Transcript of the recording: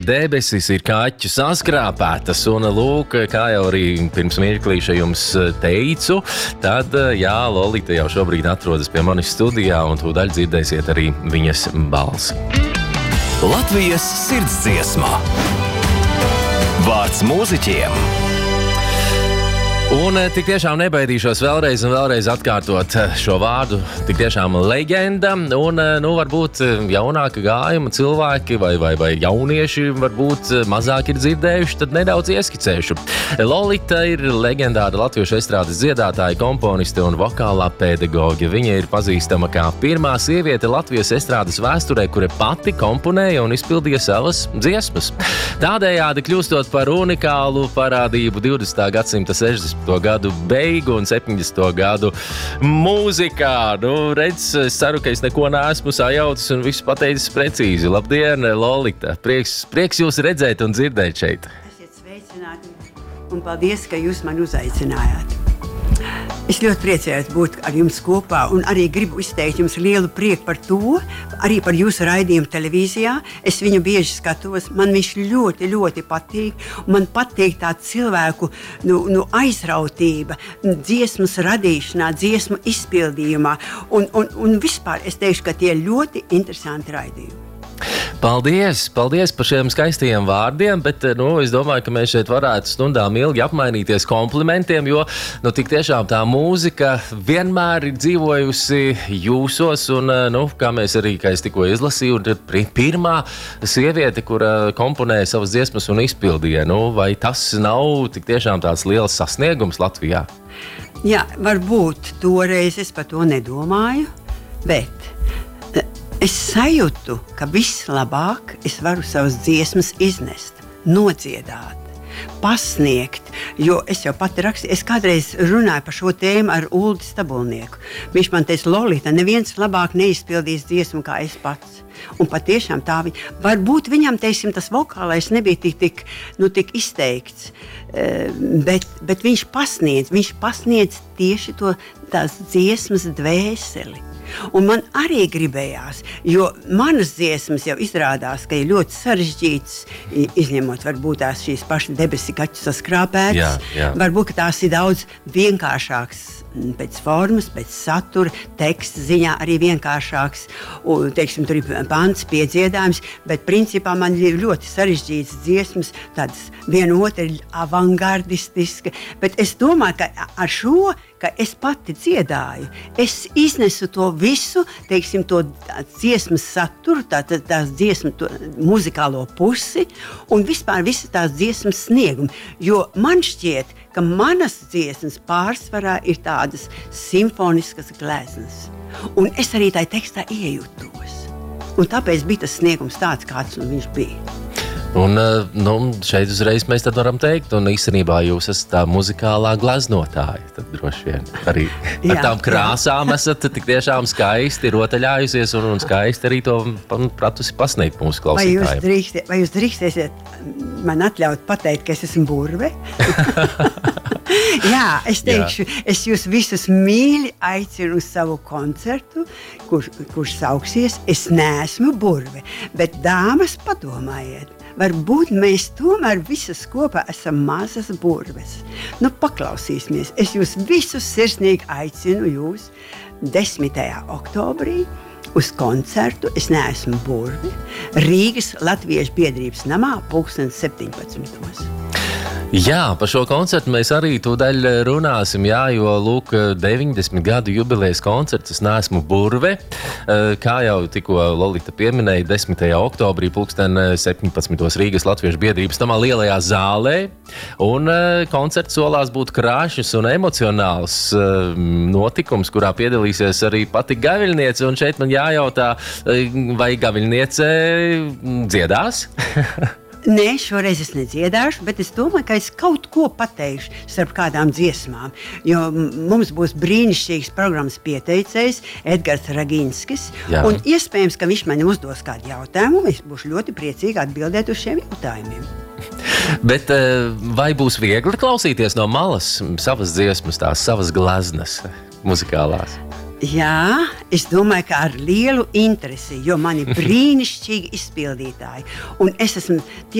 Debesis ir kaķu saskrāpētas, un lūk, kā jau arī pirms mirklīša jums teicu, tad, jā, Lolita jau šobrīd atrodas pie manis studijā, un tūdaļ dzirdēsiet arī viņas balsi. Latvijas sirdsdziesmā. Vārds mūziķiem. Un tik tiešām nebaidīšos vēlreiz un vēlreiz atkārtot šo vārdu, tik tiešām leģenda, un varbūt jaunāka gājuma cilvēki vai jaunieši varbūt mazāk ir dzirdējuši, tad nedaudz ieskicēšu. Lolita ir leģendāra latviešu estrādes dziedātāja, komponiste un vokālā pedagoģe. Viņa ir pazīstama kā pirmā sieviete Latvijas estrādes vēsturē, kura pati komponēja un izpildīja savas dziesmas. Tādējādi kļūstot par unikālu parādību 20. gadsimta 60. gadu beigu un 70. gadu mūzikā. Redz, es ceru, ka es neko neesmu sajaucis un visu pateicis precīzi. Labdien, Lolita! Prieks jūs redzēt un dzirdēt šeit. Esiet sveicināti un paldies, ka jūs mani uzaicinājāt. Es ļoti priecājos būt ar jums kopā un arī gribu izteikt jums lielu prieku par to, arī par jūsu raidījumu televīzijā. Es viņu bieži skatos, man viņš ļoti, ļoti patīk. Man patīk tā cilvēku aizrautība, dziesmas radīšanā, dziesmu izpildījumā. Un vispār es teikšu, ka tie ir ļoti interesanti raidījumi. Paldies par šiem skaistajiem vārdiem, bet es domāju, ka mēs šeit varētu stundām ilgi apmainīties komplimentiem, jo tik tiešām tā mūzika vienmēr ir dzīvojusi jūsos, un kā mēs arī, kā es tikko izlasīju, pirmā sieviete, kura komponēja savas dziesmas un izpildīja. Vai tas nav tik tiešām tāds liels sasniegums Latvijā? Jā, varbūt toreiz es par to nedomāju, bet es sajūtu, ka vislabāk es varu savas dziesmas iznest, nodziedāt, pasniegt, jo es jau pati rakstīju, es kādreiz runāju par šo tēmu ar Uldi Stabulnieku. Viņš man teica, Lolita, neviens labāk neizpildīs dziesmu kā es pats. Un patiešām tā viņa, varbūt viņam, teiksim, tas vokālais nebija tik izteikts, bet viņš pasniedz tieši tās dziesmas dvēseli. Un man arī gribējās, jo manas dziesmas jau izrādās, ka ir ļoti sarežģītas, izņemot varbūt tās šīs pašas debesi kaķu saskrāpētas. Jā. Varbūt tās ir daudz vienkāršākas pēc formas, pēc satura, teksta ziņā arī vienkāršāks, un, teiksim, tur ir pants, piedziedājums, bet principā man ir ļoti sarežģītas dziesmas, tādas vienotru ir avangardistiska, bet es domāju, ka ar šo, ka es pati dziedāju, es iznesu to visu, teiksim, to dziesmas saturu, tās dziesmas muzikālo pusi un vispār visas tās dziesmas sniegumu, jo man šķiet, ka manas dziesmas pārsvarā ir tādas simfoniskas gleznas. Un es arī tajā tekstā iejūtos. Un tāpēc bija tas sniegums tāds, kāds viņš bija. Un šeit uzreiz mēs tad varam teikt, un īstenībā jūs esat tā muzikālā gleznotāja, tad droši vien arī ar tām krāsām esat tik tiešām skaisti rotaļājusies un skaisti arī to pratusi pasniegt mūsu klausītājiem. Vai jūs drīkstēsiet man atļaut pateikt, ka es esmu burve? Jā, es teikšu, es jūs visus mīļi aicinu uz savu koncertu, kurš sauksies Es neesmu burve, bet dāmas padomājiet. Varbūt mēs tomēr visas kopā esam mazas burves. Paklausīsimies. Es jūs visus sirsnīgi aicinu 10. oktobrī uz koncertu Es neesmu burvi Rīgas Latviešu biedrības namā 17:00. Jā, par šo koncertu mēs arī tūdaļ runāsim, jo, lūk, 90 gadu jubilejas koncerts Es neesmu burve, kā jau tikko Lolita pieminēja, 10. oktobrī 17:00 Rīgas Latviešu biedrības tamā lielajā zālē, un koncerts solās būt krāšņs un emocionāls notikums, kurā piedalīsies arī pati gaviļniece, un šeit man jājautā, vai gaviļniece dziedās? Nē, šoreiz es nedziedāšu, bet es domāju, ka es kaut ko pateikšu starp kādām dziesmām, jo mums būs brīnišķīgs programmas pieteicējs Edgars Ragīnskis, un iespējams, ka viņš man uzdos kādu jautājumu, un es būšu ļoti priecīgi atbildēt uz šiem jautājumiem. Bet vai būs viegli klausīties no malas savas dziesmas, tās savas gleznas muzikālās? Jā, es domāju, ka ar lielu interesi, jo man ir brīnišķīgi izpildītāji. Un es esmu